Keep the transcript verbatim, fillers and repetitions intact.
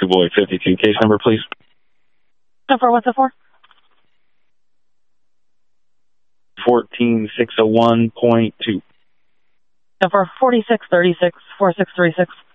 two boy fifty-two. Case number, please. So for what's it for? fourteen six oh one point two. So for forty-six thirty-six, four six three six.